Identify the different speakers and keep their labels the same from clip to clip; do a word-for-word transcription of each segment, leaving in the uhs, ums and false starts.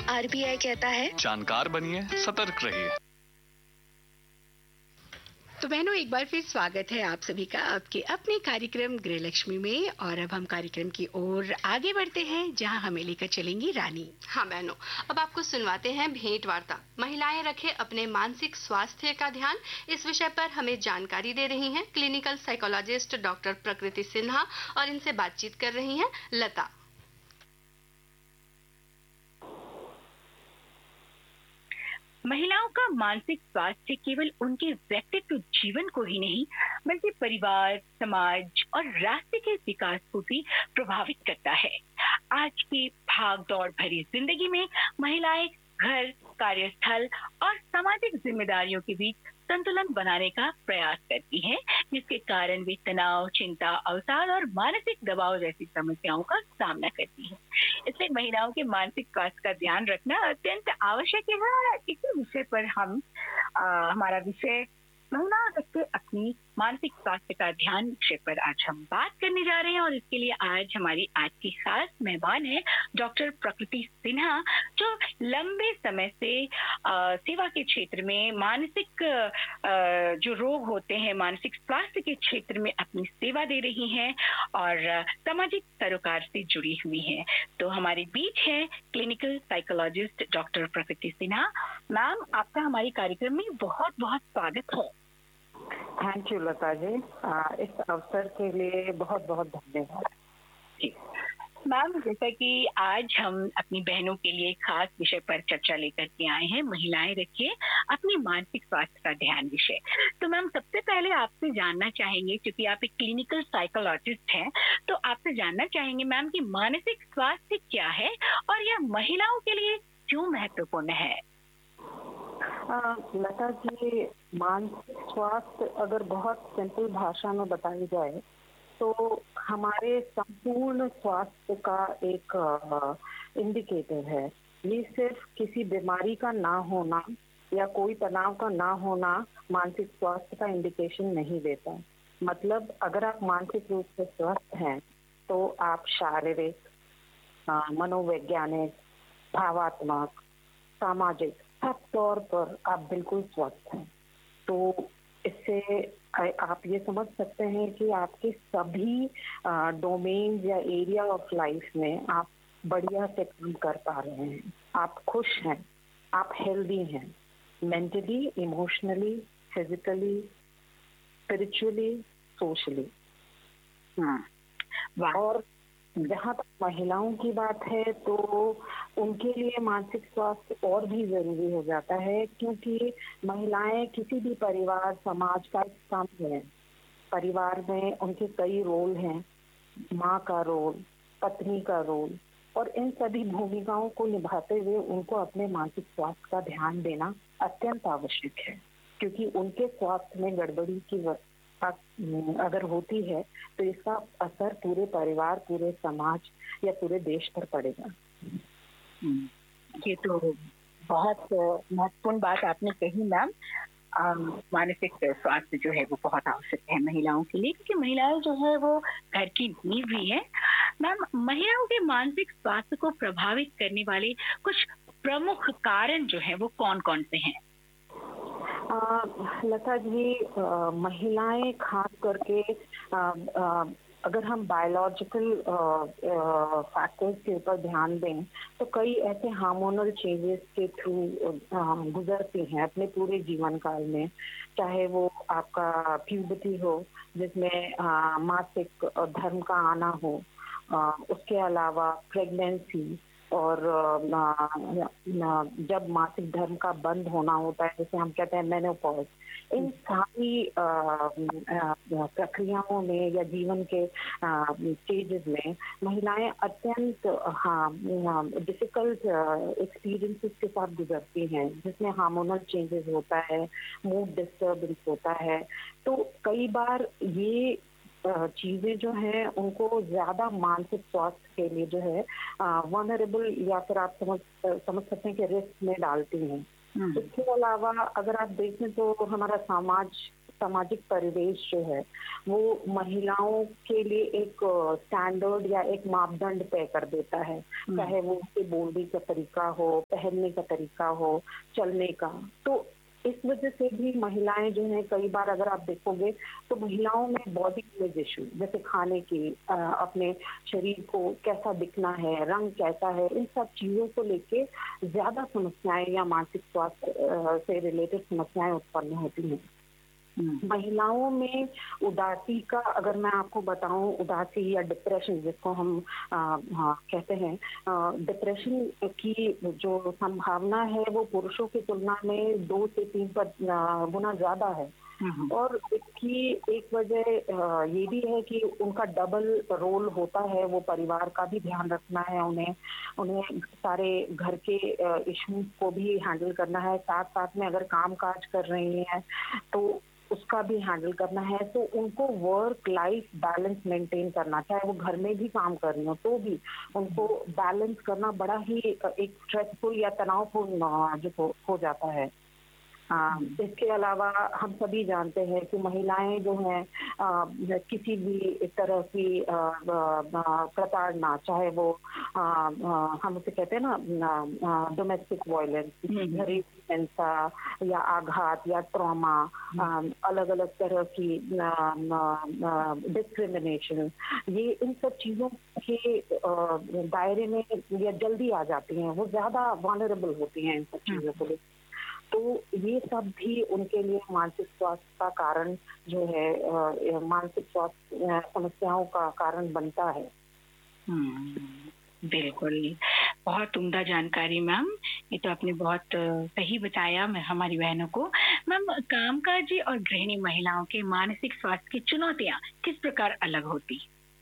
Speaker 1: RBI कहता है,
Speaker 2: जानकार बनिए, सतर्क रहिए।
Speaker 3: तो बहनों, एक बार फिर स्वागत है आप सभी का आपके अपने कार्यक्रम गृहलक्ष्मी में। और अब हम कार्यक्रम की ओर आगे बढ़ते हैं, जहां हमें लेकर चलेंगी रानी।
Speaker 4: हाँ बहनों, अब आपको सुनवाते हैं भेंट वार्ता। महिलाएं रखें अपने मानसिक स्वास्थ्य का ध्यान। इस विषय पर हमें जानकारी दे रही हैं क्लिनिकल साइकोलॉजिस्ट डॉक्टर प्रकृति सिन्हा, और इनसे बातचीत कर रही हैं लता।
Speaker 5: महिलाओं का मानसिक स्वास्थ्य केवल उनके व्यक्तित्व जीवन को ही नहीं, बल्कि परिवार, समाज और राष्ट्र के विकास को भी प्रभावित करता है। आज की भाग दौड़ भरी जिंदगी में महिलाएं घर, कार्यस्थल और सामाजिक जिम्मेदारियों के बीच संतुलन बनाने का प्रयास करती हैं, जिसके कारण वे तनाव, चिंता, अवसाद और मानसिक दबाव जैसी समस्याओं का सामना करती हैं। इसलिए महिलाओं के मानसिक स्वास्थ्य का ध्यान रखना अत्यंत आवश्यक है। इसी विषय पर हम आ, हमारा विषय महिला रखते अपनी मानसिक स्वास्थ्य का ध्यान विषय पर आज हम बात करने जा रहे हैं। और इसके लिए आज हमारी आज की खास मेहमान है डॉक्टर प्रकृति सिन्हा, जो लंबे समय से आ, सेवा के क्षेत्र में मानसिक आ, जो रोग होते हैं, मानसिक स्वास्थ्य के क्षेत्र में अपनी सेवा दे रही हैं और सामाजिक सरोकार से जुड़ी हुई हैं। तो हमारे बीच है क्लिनिकल साइकोलॉजिस्ट डॉक्टर प्रकृति सिन्हा। मैम, आपका हमारे कार्यक्रम में बहुत बहुत स्वागत है।
Speaker 6: थैंक यू लता जी, आ, इस अवसर के लिए बहुत बहुत धन्यवाद।
Speaker 5: जी मैम, जैसा कि आज हम अपनी बहनों के लिए खास विषय पर चर्चा लेकर के आए हैं, महिलाएं रखिए अपनी मानसिक स्वास्थ्य का ध्यान विषय। तो मैम, सबसे पहले आपसे जानना चाहेंगे, क्योंकि आप एक क्लिनिकल साइकोलॉजिस्ट हैं, तो आपसे जानना चाहेंगे मैम कि मानसिक स्वास्थ्य क्या है और यह महिलाओं के लिए क्यों महत्वपूर्ण है?
Speaker 6: आ, लता जी, मानसिक स्वास्थ्य अगर बहुत सिंपल भाषा में बताई जाए तो हमारे संपूर्ण स्वास्थ्य का एक इंडिकेटर है। ये सिर्फ किसी बीमारी का ना होना या कोई तनाव का ना होना मानसिक स्वास्थ्य का इंडिकेशन नहीं देता। मतलब अगर आप मानसिक रूप से स्वस्थ हैं तो आप शारीरिक, मनोवैज्ञानिक, भावात्मक, सामाजिक सब तौर पर आप बिल्कुल स्वस्थ हैं। तो इससे आप ये समझ सकते हैं कि आपके सभी डोमेन या एरिया ऑफ लाइफ में आप बढ़िया से काम कर पा रहे हैं, आप खुश हैं, आप हेल्दी हैं, mentally, emotionally, physically, spiritually, socially. और जहाँ तक महिलाओं की बात है तो उनके लिए मानसिक स्वास्थ्य और भी जरूरी हो जाता है, क्योंकि महिलाएं किसी भी परिवार, समाज का एक स्तंभ है। परिवार में उनके कई रोल हैं, माँ का रोल, पत्नी का रोल, और इन सभी भूमिकाओं को निभाते हुए उनको अपने मानसिक स्वास्थ्य का ध्यान देना अत्यंत आवश्यक है, क्योंकि उनके स्वास्थ्य में गड़बड़ी की अगर होती है तो इसका असर पूरे परिवार, पूरे समाज या पूरे देश पर पड़ेगा।
Speaker 5: ये तो बहुत महत्वपूर्ण बात आपने कही मैम। मानसिक स्वास्थ्य जो है वो बहुत आवश्यक है महिलाओं के लिए, क्योंकि महिलाएं जो है वो घर की नींव भी है। मैम, महिलाओं के मानसिक स्वास्थ्य को प्रभावित करने वाले कुछ प्रमुख कारण जो है वो कौन कौन से हैं?
Speaker 6: आ, लता जी, आ, महिलाएं खास करके आ, आ, अगर हम बायोलॉजिकल फैक्टर्स के ऊपर ध्यान दें तो कई ऐसे हार्मोनल चेंजेस के थ्रू गुजरती हैं अपने पूरे जीवन काल में। चाहे वो आपका प्यूबर्टी हो, जिसमें मासिक धर्म का आना हो, आ, उसके अलावा प्रेगनेंसी, और जब मासिक धर्म का बंद होना होता है, जैसे हम कहते हैं मेनोपॉज, इन सारी प्रक्रियाओं में या जीवन के स्टेजेस में महिलाएं अत्यंत हाँ डिफिकल्ट एक्सपीरियंसेस के साथ गुजरती हैं, जिसमें हार्मोनल चेंजेस होता है, मूड डिस्टर्बेंस होता है। तो कई बार ये चीजें जो हैं उनको ज्यादा मानसिक स्वास्थ्य के लिए जो है वनरेबल या फिर आप समझ समझ सकते हैं कि रिस्क में डालती हैं। इसके अलावा अगर आप देखें तो हमारा समाज सामाजिक परिवेश जो है वो महिलाओं के लिए एक स्टैंडर्ड या एक मापदंड तय कर देता है, चाहे वो उसके बोलने का तरीका हो, पहनने का तरीका हो, चलने का। तो इस वजह से भी महिलाएं जो हैं, कई बार अगर आप देखोगे तो महिलाओं में बॉडी इमेज इशू, जैसे खाने की, अपने शरीर को कैसा दिखना है, रंग कैसा है, इन सब चीजों को लेके ज्यादा समस्याएं या मानसिक स्वास्थ्य से रिलेटेड समस्याएं उत्पन्न होती हैं। महिलाओं में उदासी का, अगर मैं आपको बताऊं, उदासी या डिप्रेशन जिसको हम आ, आ, कहते हैं, डिप्रेशन की जो संभावना है वो पुरुषों की तुलना में दो से तीन पर गुना ज्यादा है। और इसकी एक वजह ये भी है कि उनका डबल रोल होता है, वो परिवार का भी ध्यान रखना है, उन्हें उन्हें सारे घर के इश्यूज को भी हैंडल करना है, साथ साथ में अगर काम काज कर रही हैं तो उसका भी हैंडल करना है। तो उनको वर्क लाइफ बैलेंस मेंटेन करना, चाहे वो घर में भी काम कर रही हो तो भी उनको बैलेंस करना बड़ा ही एक स्ट्रेसफुल या तनावपूर्ण जो हो, हो जाता है। आ, इसके अलावा हम सभी जानते हैं कि महिलाएं जो हैं किसी भी तरह की प्रताड़ना, चाहे वो आ, आ, हम उसे कहते हैं ना डोमेस्टिक वायलेंस, घरेलू हिंसा या आघात या ट्रॉमा, अलग अलग तरह की डिस्क्रिमिनेशन, ये इन सब चीजों के दायरे में या जल्दी आ जाती हैं, वो ज्यादा वल्नरेबल होती हैं इन सब चीजों को लेकर। तो ये सब भी उनके लिए मानसिक स्वास्थ्य का कारण जो है, मानसिक स्वास्थ्य समस्याओं का कारण बनता है।
Speaker 5: बिल्कुल, बहुत उम्दा जानकारी मैम, ये तो आपने बहुत सही बताया मैं हमारी बहनों को। मैम, कामकाजी और गृहिणी महिलाओं के मानसिक स्वास्थ्य की चुनौतियाँ किस प्रकार अलग होती?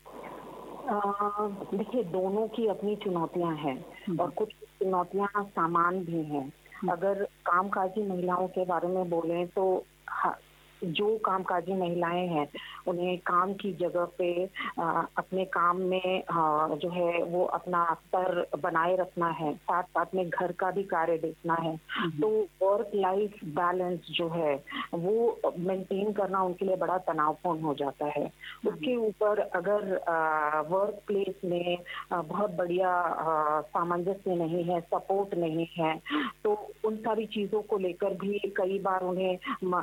Speaker 6: देखिए, दोनों की अपनी चुनौतियाँ हैं और कुछ चुनौतियाँ सामान भी हैं। अगर कामकाजी महिलाओं के बारे में बोलें तो जो कामकाजी महिलाएं हैं उन्हें काम की जगह पे आ, अपने काम में आ, जो है वो अपना स्तर बनाए रखना है, साथ साथ में घर का भी कार्य देखना है। तो वर्क लाइफ बैलेंस जो है वो मेंटेन करना उनके लिए बड़ा तनावपूर्ण हो जाता है। उसके ऊपर अगर वर्क प्लेस में आ, बहुत बढ़िया सामंजस्य नहीं है, सपोर्ट नहीं है, तो उन सारी चीजों को लेकर भी कई बार उन्हें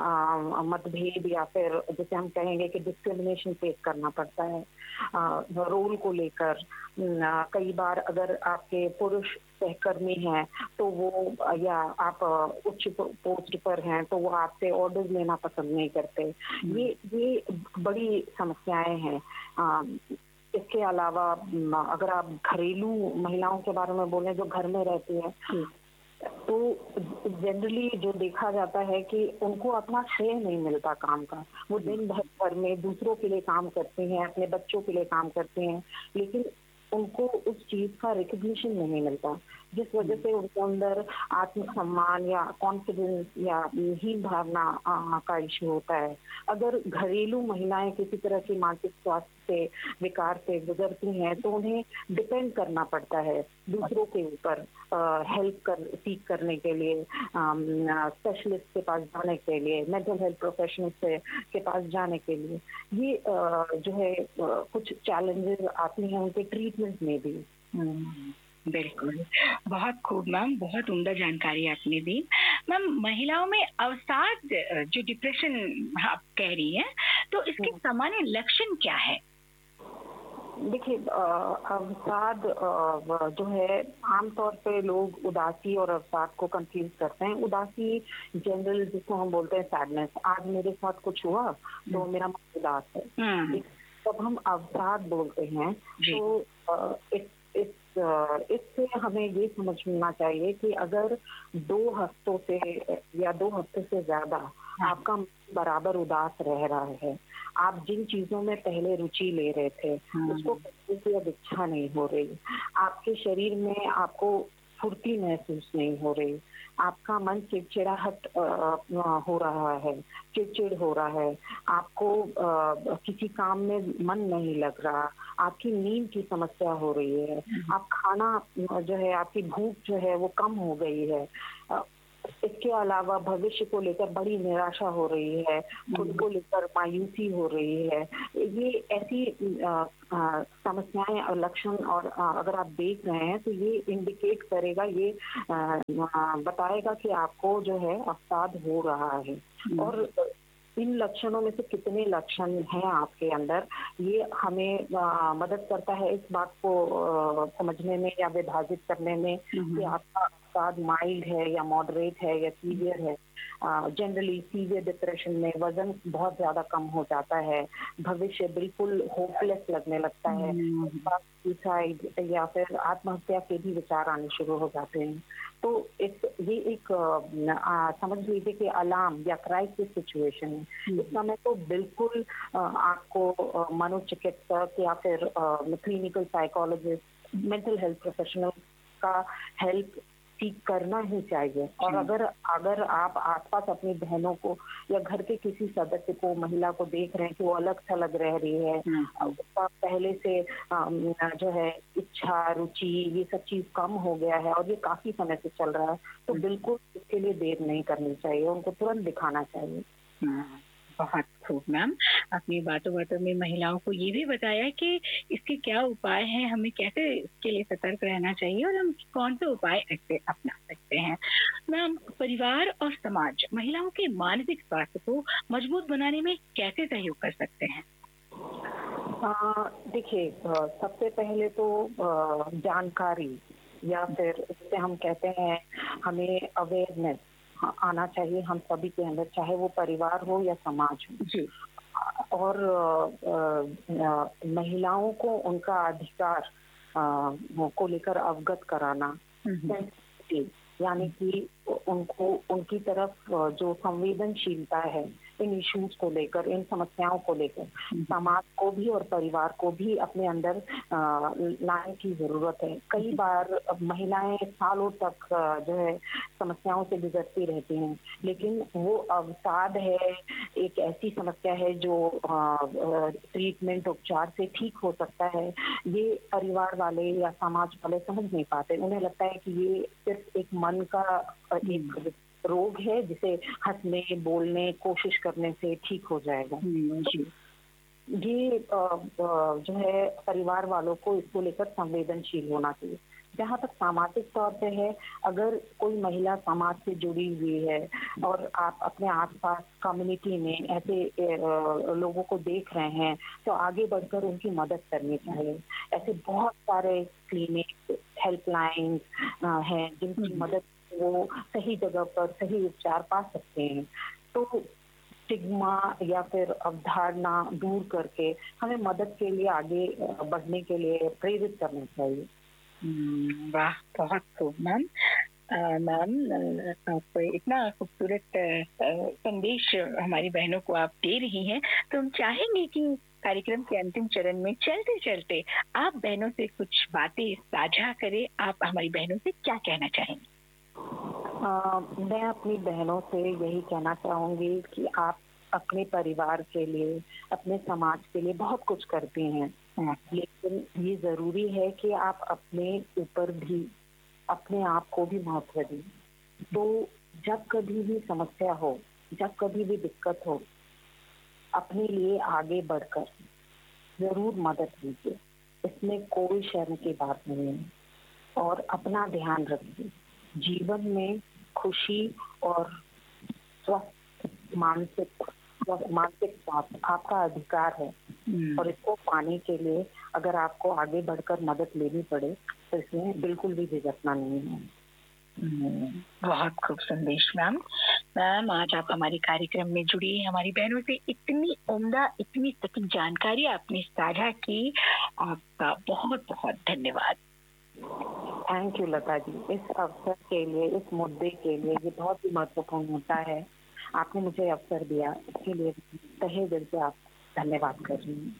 Speaker 6: भेद या फिर जैसे हम कहेंगे कि डिस्क्रिमिनेशन फेस करना पड़ता है रोल को लेकर। कई बार अगर आपके पुरुष सहकर्मी हैं तो वो, या आप उच्च पोस्ट पर हैं तो वो आपसे ऑर्डर्स लेना पसंद नहीं करते। ये ये बड़ी समस्याएं हैं। इसके अलावा अगर आप घरेलू महिलाओं के बारे में बोलें जो घर में रहती हैं, तो जनरली जो देखा जाता है कि उनको अपना श्रेय नहीं मिलता काम का। वो दिन भर भर में दूसरों के लिए काम करते हैं, अपने बच्चों के लिए काम करते हैं, लेकिन उनको उस चीज का रिकग्निशन नहीं मिलता, जिस वजह से उनके अंदर आत्मसम्मान या कॉन्फिडेंस या हीन भावना का इश्यू होता है। अगर घरेलू महिलाएं किसी तरह की मानसिक स्वास्थ्य से, विकार से गुजरती हैं तो उन्हें डिपेंड करना पड़ता है दूसरों के ऊपर, हेल्प कर सीख करने के लिए, स्पेशलिस्ट के पास जाने के लिए, मेंटल हेल्थ प्रोफेशनल से के पास जाने के लिए। ये आ, जो है आ, कुछ चैलेंजेस आती हैं उनके ट्रीटमेंट में भी।
Speaker 5: बिल्कुल, बहुत खूब मैम, बहुत उम्दा जानकारी आपने दी। मैम, महिलाओं में अवसाद जो डिप्रेशन आप कह रही हैं, तो इसके सामान्य लक्षण क्या है?
Speaker 6: देखिए, अवसाद जो है आमतौर पे लोग उदासी और अवसाद को कंफ्यूज करते हैं। उदासी जनरल जिसको हम बोलते हैं सैडनेस, आज मेरे साथ कुछ हुआ तो मेरा मन उदास है। जब हम अवसाद बोलते हैं तो इस इस इससे हमें ये समझना चाहिए कि अगर दो हफ्तों से या दो हफ्ते से ज्यादा आपका बराबर उदास रह रहा है, आप जिन चीजों में पहले रुचि ले रहे थे उसको करने की अब इच्छा नहीं हो रही, आपके शरीर में आपको फुर्ती महसूस नहीं हो रही, आपका मन चिड़चिड़ाहट हो रहा है, चिड़चिड़ हो रहा है, आपको आ, किसी काम में मन नहीं लग रहा, आपकी नींद की समस्या हो रही है, आप खाना जो है, आपकी भूख जो है वो कम हो गई है, इसके अलावा भविष्य को लेकर बड़ी निराशा हो रही है, खुद को लेकर मायूसी हो रही है, ये ऐसी समस्याएं और लक्षण और आ, अगर आप देख रहे हैं तो ये इंडिकेट करेगा, ये आ, बताएगा कि आपको जो है अवसाद हो रहा है। और इन लक्षणों में से कितने लक्षण हैं आपके अंदर, ये हमें आ, मदद करता है इस बात को आ, समझने में या विभाजित करने में कि आपका अवसाद माइल्ड है या मॉडरेट है या सीवियर है। जनरली सीवियर डिप्रेशन में वजन बहुत ज्यादा कम हो जाता है, भविष्य बिल्कुल होपलेस लगने लगता है, सुसाइड या फिर आत्महत्या के भी विचार आने शुरू हो जाते हैं। तो इस ये एक आ, समझ लीजिए कि अलार्म या क्राइसिस सिचुएशन है। इस समय तो बिल्कुल आ, आपको मनोचिकित्सक या फिर clinical psychologist, mental health professional का हेल्प सीख करना ही चाहिए। और अगर अगर आप आसपास अपनी बहनों को या घर के किसी सदस्य को, महिला को देख रहे हैं कि वो अलग थलग रह रही है, उसका पहले से जो है इच्छा, रुचि, ये सब चीज कम हो गया है और ये काफी समय से चल रहा है, तो बिल्कुल इसके लिए देर नहीं करनी चाहिए, उनको तुरंत दिखाना चाहिए।
Speaker 5: बहुत खूब मैम, अपनी बातों बातों में महिलाओं को ये भी बताया कि इसके क्या उपाय हैं, हमें कैसे इसके लिए सतर्क रहना चाहिए और हम कौन से उपाय ऐसे अपना सकते हैं। मैम, परिवार और समाज महिलाओं के मानसिक स्वास्थ्य को मजबूत बनाने में कैसे सहयोग कर सकते हैं?
Speaker 6: देखिए, सबसे पहले तो जानकारी या फिर जिसे हम कहते हैं, हमें अवेयरनेस आना चाहिए हम सभी के अंदर, चाहे वो परिवार हो या समाज हो जी। और आ, आ, महिलाओं को उनका अधिकार आ, को लेकर अवगत कराना, यानी कि उनको उनकी तरफ जो संवेदनशीलता है इन इश्यूज को लेकर, इन समस्याओं को लेकर समाज को भी और परिवार को भी अपने अंदर लाने की जरूरत है। कई बार महिलाएं सालों तक जो है समस्याओं से गुजरती रहती हैं, लेकिन वो अवसाद है, एक ऐसी समस्या है जो ट्रीटमेंट, उपचार से ठीक हो सकता है, ये परिवार वाले या समाज वाले समझ नहीं पाते। उन्हें लगता है कि ये सिर्फ एक मन का एक रोग है जिसे हंसने, बोलने, कोशिश करने से ठीक हो जाएगा। ये जो है परिवार वालों को इसको लेकर संवेदनशील होना चाहिए। जहाँ तक सामाजिक तौर पे है, अगर कोई महिला समाज से जुड़ी हुई है और आप अपने आसपास कम्युनिटी में ऐसे लोगों को देख रहे हैं, तो आगे बढ़कर उनकी मदद करनी चाहिए। ऐसे बहुत सारे क्लिनिक, हेल्पलाइन हैं जिनकी मदद वो सही जगह पर सही उपचार पा सकते हैं। तो स्टिग्मा या फिर अवधारणा दूर करके हमें मदद के लिए, आगे बढ़ने के लिए प्रेरित करना चाहिए।
Speaker 5: वाह, बहुत खूब मैम। मैम, आप इतना खूबसूरत संदेश हमारी बहनों को आप दे रही हैं, तो हम चाहेंगे कि कार्यक्रम के अंतिम चरण में चलते चलते आप बहनों से कुछ बातें साझा करें। आप हमारी बहनों से क्या कहना चाहेंगे?
Speaker 6: आ, मैं अपनी बहनों से यही कहना चाहूंगी कि आप अपने परिवार के लिए, अपने समाज के लिए बहुत कुछ करती हैं, लेकिन ये जरूरी है कि आप अपने ऊपर भी, अपने आप को भी महत्व दें। तो जब कभी भी समस्या हो, जब कभी भी दिक्कत हो, अपने लिए आगे बढ़कर जरूर मदद कीजिए, इसमें कोई शर्म की बात नहीं है। और अपना ध्यान रखिए, जीवन में खुशी और स्वस्थ मानसिक मानसिक स्वास्थ्य आपका अधिकार है, और इसको पाने के लिए अगर आपको आगे बढ़कर मदद लेनी पड़े तो इसमें बिल्कुल भी झिझकना नहीं है।
Speaker 5: बहुत खूब संदेश मैम। मैम, आज आप हमारे कार्यक्रम में जुड़ी, हमारी बहनों से इतनी उम्दा, इतनी सटीक जानकारी आपने साझा की, आपका बहुत बहुत धन्यवाद।
Speaker 6: थैंक यू लता जी, इस अवसर के लिए, इस मुद्दे के लिए, ये बहुत ही महत्वपूर्ण मुद्दा है, आपने मुझे अवसर दिया, इसके लिए तहे दिल से आप धन्यवाद कर रही हूँ।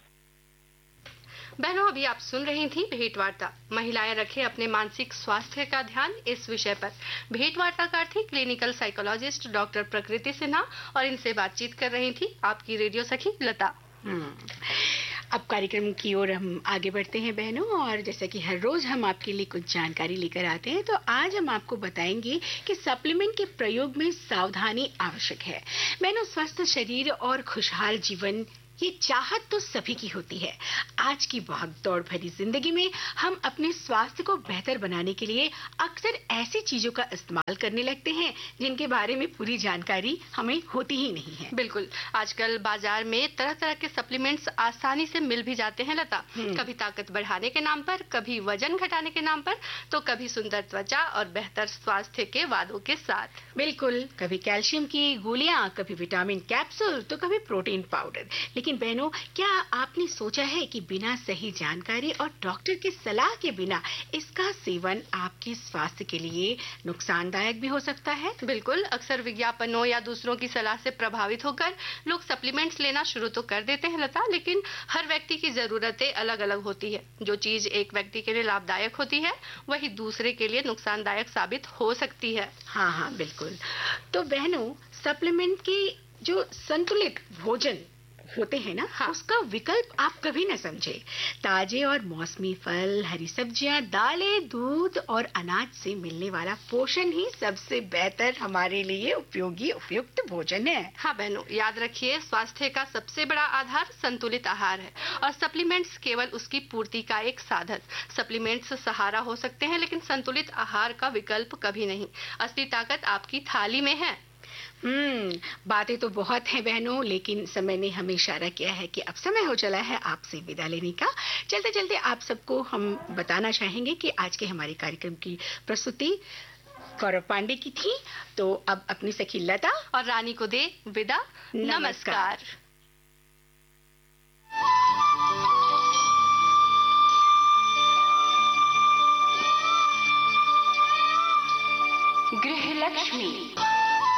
Speaker 4: बहनों, अभी आप सुन रही थी भेंट वार्ता, महिलाएं रखें अपने मानसिक स्वास्थ्य का ध्यान, इस विषय पर भेंट वार्ताकार थी क्लिनिकल साइकोलॉजिस्ट डॉक्टर प्रकृति सिन्हा, और इनसे बातचीत कर रही थी आपकी रेडियो सखी लता।
Speaker 3: अब कार्यक्रम की ओर हम आगे बढ़ते हैं बहनों, और जैसा कि हर रोज हम आपके लिए कुछ जानकारी लेकर आते हैं, तो आज हम आपको बताएंगे कि सप्लीमेंट के प्रयोग में सावधानी आवश्यक है। बहनों, स्वस्थ शरीर और खुशहाल जीवन ये चाहत तो सभी की होती है। आज की भागदौड़ भरी जिंदगी में हम अपने स्वास्थ्य को बेहतर बनाने के लिए अक्सर ऐसी चीजों का इस्तेमाल करने लगते हैं जिनके बारे में पूरी जानकारी हमें होती ही नहीं है।
Speaker 4: बिल्कुल, आजकल बाजार में तरह तरह के सप्लीमेंट्स आसानी से मिल भी जाते हैं लता। कभी ताकत बढ़ाने के नाम पर, कभी वजन घटाने के नाम पर, तो कभी सुंदर त्वचा और बेहतर स्वास्थ्य के वादों के साथ।
Speaker 3: बिल्कुल, कभी कैल्शियम की गोलियां, कभी विटामिन कैप्सूल, तो कभी प्रोटीन पाउडर। लेकिन बहनों, क्या आपने सोचा है कि बिना सही जानकारी और डॉक्टर की सलाह के बिना इसका सेवन आपके स्वास्थ्य के लिए नुकसानदायक भी हो सकता है?
Speaker 4: बिल्कुल, अक्सर विज्ञापनों या दूसरों की सलाह से प्रभावित होकर लोग सप्लीमेंट्स लेना शुरू तो कर देते हैं लता, लेकिन हर व्यक्ति की जरूरतें अलग अलग होती है। जो चीज एक व्यक्ति के लिए लाभदायक होती है वही दूसरे के लिए नुकसानदायक साबित हो सकती है।
Speaker 3: हाँ हाँ बिल्कुल। तो बहनों, सप्लीमेंट की जो संतुलित भोजन होते हैं ना, हाँ। उसका विकल्प आप कभी न समझे। ताजे और मौसमी फल, हरी सब्जियां, दालें, दूध और अनाज से मिलने वाला पोषण ही सबसे बेहतर हमारे लिए उपयोगी उपयुक्त भोजन है।
Speaker 4: हाँ बहनों, याद रखिए, स्वास्थ्य का सबसे बड़ा आधार संतुलित आहार है और सप्लीमेंट्स केवल उसकी पूर्ति का एक साधन। सप्लीमेंट्स सहारा हो सकते हैं, लेकिन संतुलित आहार का विकल्प कभी नहीं। असली ताकत आपकी थाली में है।
Speaker 3: हम्म बातें तो बहुत हैं बहनों, लेकिन समय ने हमें इशारा किया है कि अब समय हो चला है आपसे विदा लेने का। चलते चलते आप सबको हम बताना चाहेंगे कि आज के हमारे कार्यक्रम की प्रस्तुति गौरव पांडे की थी। तो अब अपनी सखी लता
Speaker 4: और रानी को दे विदा। नमस्कार।
Speaker 3: गृहलक्ष्मी।